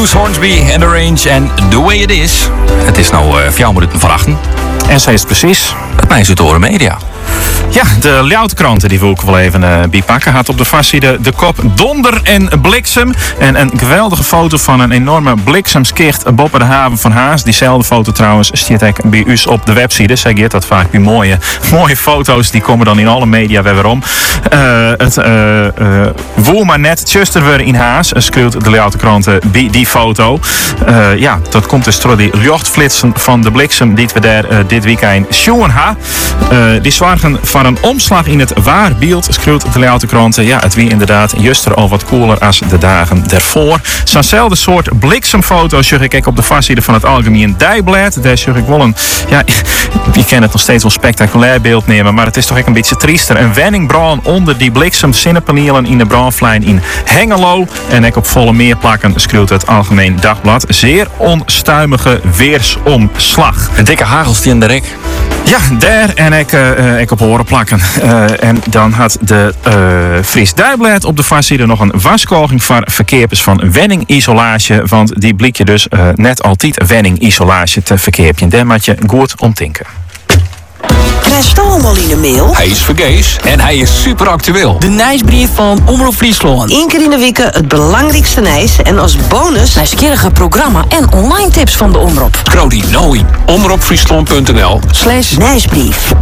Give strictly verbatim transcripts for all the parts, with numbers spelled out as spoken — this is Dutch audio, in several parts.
Bruce Hornsby en The Range en The Way It Is. Het is nou uh, vier minuten voor achten. En zij is het precies. Het meisje Toren Media. Ja, de Ljouwtkranten die wil ik wel even uh, bijpakken. Had op de vastzijde de kop donder en bliksem. En een geweldige foto van een enorme bliksemskicht boven de haven van Haas. Diezelfde foto trouwens staat ook bij u op de website. Zij geeft dat vaak bij mooie, mooie foto's. Die komen dan in alle media weer om. Uh, het uh, uh, woel maar net tjuster weer in Haas, schreeuwt de Ljouwtkranten bij die foto. Uh, ja, dat komt dus door die luchtflitsen van de bliksem die we daar uh, dit weekend zien ha. Uh, die zorgen voor een omslag in het waarbeeld, schreeuwt de Ljouwtkranten. Ja, het wie inderdaad juster al wat koeler als de dagen daarvoor. Zo'nzelfde soort bliksemfoto's zag ik op de vastzijde van het Algemeen Dagblad. Daar zag ik wel een, ja, je kan het nog steeds wel spectaculair beeld nemen, maar het is toch echt een beetje triester. Een wenningbrand onder die bliksem zinnepanelen in de brandvlijn in Hengelo. En ik op volle meer plakken, schreeuwt het Algemeen Dagblad. Zeer onstuimige weersomslag. Een dikke hagelstie in de rek. Ja, daar en ik, uh, ik op horen plakken. Uh, en dan had de uh, Fries Dagblad op de vastzijde nog een waarschuwing voor verkeerders van wenningisolatie. Want die blik je dus uh, net altijd wenningisolatie te verkeerpje. Daar moet je goed om tinken. Krijg je allemaal in de mail? Hij is vergees en hij is super actueel. De nieuwsbrief van Omroep Friesland. Eén keer in de week het belangrijkste nieuws. En als bonus nieuwsgierige programma en online tips van de omroep. Krodi Noi. omroepfriesland.nl Slash nieuwsbrief.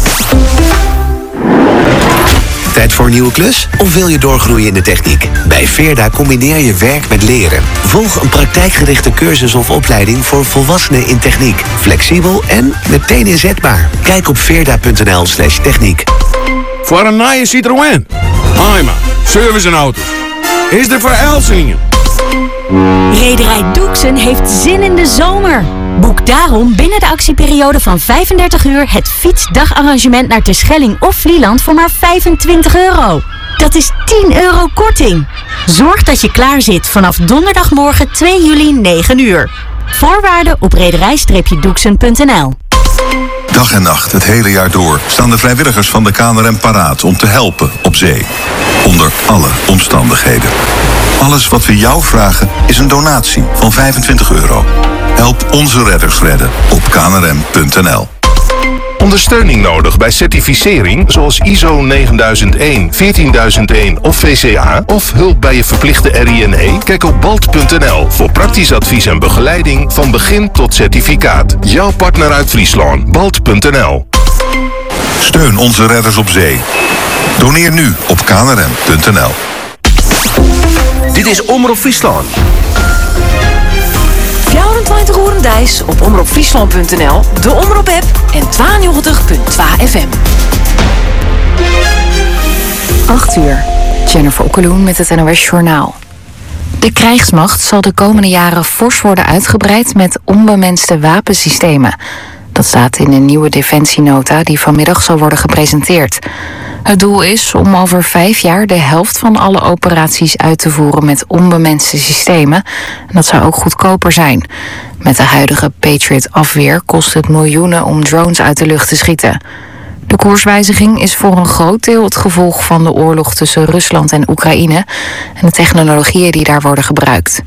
Tijd voor een nieuwe klus? Of wil je doorgroeien in de techniek? Bij Veerda combineer je werk met leren. Volg een praktijkgerichte cursus of opleiding voor volwassenen in techniek. Flexibel en meteen inzetbaar. Kijk op veerda.nl slash techniek. Voor een nieuwe Citroën. Haima, service en auto's. Is er voor Elsingen? Rederij Doeksen heeft zin in de zomer. Boek daarom binnen de actieperiode van vijfendertig uur het fietsdagarrangement naar Terschelling of Vlieland voor maar vijfentwintig euro. Dat is tien euro korting. Zorg dat je klaar zit vanaf donderdagmorgen twee juli negen uur. Voorwaarden op rederij doeksen punt n l. Dag en nacht, het hele jaar door, staan de vrijwilligers van de K N R M paraat om te helpen op zee. Onder alle omstandigheden. Alles wat we jou vragen is een donatie van vijfentwintig euro. Help onze redders redden op k n r m punt n l. Ondersteuning nodig bij certificering zoals I S O negenduizend één, veertienduizend één of V C A of hulp bij je verplichte R I N E? Kijk op balt punt n l voor praktisch advies en begeleiding van begin tot certificaat. Jouw partner uit Friesland, balt punt n l. Steun onze redders op zee. Doneer nu op k n r m punt n l. Dit is Omroep Friesland. vierentwintig uur en dijs op omroepfriesland punt n l, de Omroep-app en tweeënnegentig punt twee F M. acht uur. Jennifer Okkeloen met het N O S Journaal. De krijgsmacht zal de komende jaren fors worden uitgebreid met onbemenste wapensystemen. Dat staat in een nieuwe defensienota die vanmiddag zal worden gepresenteerd. Het doel is om over vijf jaar de helft van alle operaties uit te voeren met onbemenste systemen. En dat zou ook goedkoper zijn. Met de huidige Patriot-afweer kost het miljoenen om drones uit de lucht te schieten. De koerswijziging is voor een groot deel het gevolg van de oorlog tussen Rusland en Oekraïne en de technologieën die daar worden gebruikt.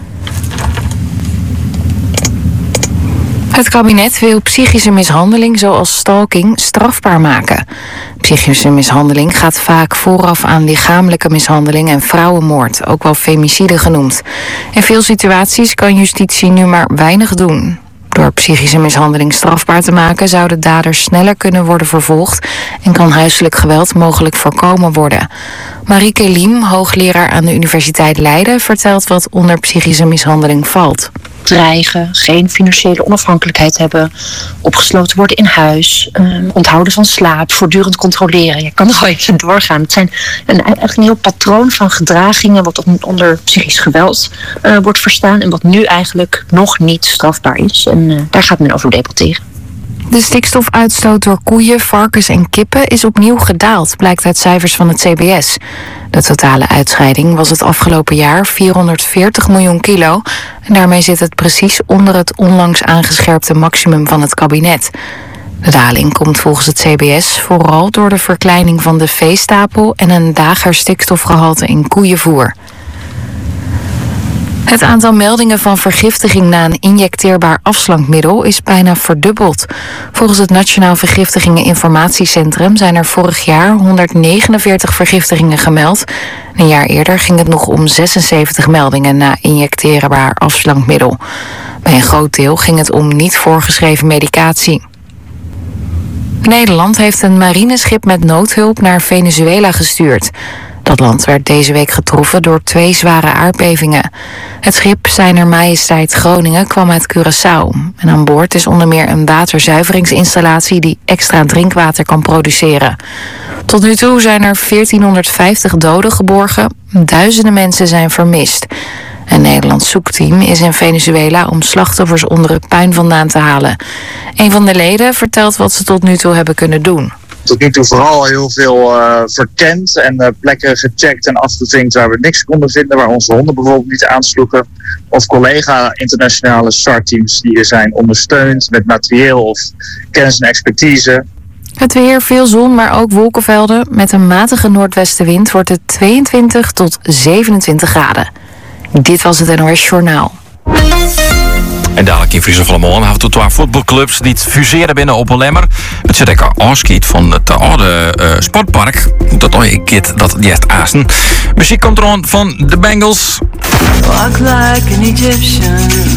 Het kabinet wil psychische mishandeling zoals stalking strafbaar maken. Psychische mishandeling gaat vaak vooraf aan lichamelijke mishandeling en vrouwenmoord, ook wel femicide genoemd. In veel situaties kan justitie nu maar weinig doen. Door psychische mishandeling strafbaar te maken zouden daders sneller kunnen worden vervolgd en kan huiselijk geweld mogelijk voorkomen worden. Marieke Liem, hoogleraar aan de Universiteit Leiden, vertelt wat onder psychische mishandeling valt. Dreigen, geen financiële onafhankelijkheid hebben, opgesloten worden in huis, um, onthouden van slaap, voortdurend controleren. Je kan nog wel even doorgaan. Het zijn een, eigenlijk een heel patroon van gedragingen wat onder psychisch geweld uh, wordt verstaan en wat nu eigenlijk nog niet strafbaar is. En uh, daar gaat men over debatteren. De stikstofuitstoot door koeien, varkens en kippen is opnieuw gedaald, blijkt uit cijfers van het C B S. De totale uitscheiding was het afgelopen jaar vierhonderdveertig miljoen kilo. En daarmee zit het precies onder het onlangs aangescherpte maximum van het kabinet. De daling komt volgens het C B S vooral door de verkleining van de veestapel en een lager stikstofgehalte in koeienvoer. Het aantal meldingen van vergiftiging na een injecteerbaar afslankmiddel is bijna verdubbeld. Volgens het Nationaal Vergiftigingen-Informatiecentrum zijn er vorig jaar honderdnegenenveertig vergiftigingen gemeld. Een jaar eerder ging het nog om zesenzeventig meldingen na injecteerbaar afslankmiddel. Bij een groot deel ging het om niet voorgeschreven medicatie. Nederland heeft een marineschip met noodhulp naar Venezuela gestuurd. Dat land werd deze week getroffen door twee zware aardbevingen. Het schip Zijner Majesteit Groningen kwam uit Curaçao. En aan boord is onder meer een waterzuiveringsinstallatie die extra drinkwater kan produceren. Tot nu toe zijn er veertienhonderdvijftig doden geborgen. Duizenden mensen zijn vermist. Een Nederlands zoekteam is in Venezuela om slachtoffers onder het puin vandaan te halen. Een van de leden vertelt wat ze tot nu toe hebben kunnen doen. Tot nu toe vooral heel veel uh, verkend en uh, plekken gecheckt en afgevinkt waar we niks konden vinden, waar onze honden bijvoorbeeld niet aansloegen. Of collega internationale S A R-teams die er zijn ondersteund met materieel of kennis en expertise. Het weer, veel zon, maar ook wolkenvelden. Met een matige noordwestenwind wordt het tweeëntwintig tot zevenentwintig graden. Dit was het N O S Journaal. En dadelijk in Friesland van Lemon hebben we twee voetbalclubs die het fuseren binnen op Lemmer. Het zit lekker afschiet van het oude uh, sportpark. Dat ooit een keer dat juist Assen. Muziek komt er aan van de Bengals. Walk like an Egyptian.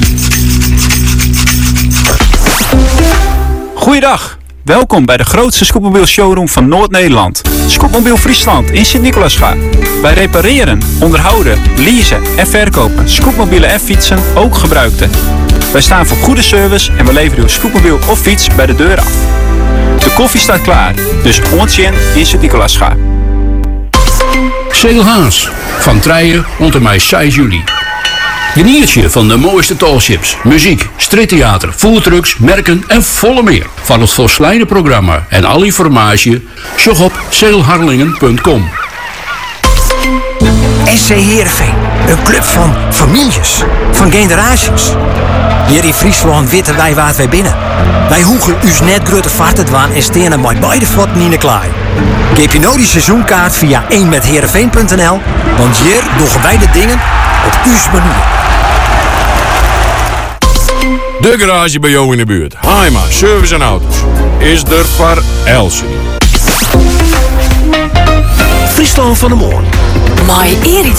Goeiedag. Welkom bij de grootste scootmobiel showroom van Noord-Nederland. Scootmobiel Friesland in Sint-Nicolaasga. Wij repareren, onderhouden, leasen en verkopen scootmobielen en fietsen, ook gebruikte. Wij staan voor goede service en we leveren uw scootmobiel of fiets bij de deur af. De koffie staat klaar, dus ontje in Sint-Nicolaasga. Zeilhaas, van Trijen rond en mei zes juli. Geniertje van de mooiste talships, muziek, streettheater, foodtrucks, merken en volle meer. Van het volslijne programma en al informatie, zoek op zeilharlingen punt com. S C Heerenveen, een club van families, van generaties. Hier in Friesland weten wij waar wij binnen. Wij hoegen us net grote vaart waan en stenen met beide voeten in de klaai. Geef je nou die seizoenkaart via één met heerenveen punt n l, want hier doen wij de dingen op uw manier. De garage bij jou in de buurt. Haima Service en Auto's is er voor Elsie. Friesland van de Moorn. Maar Erik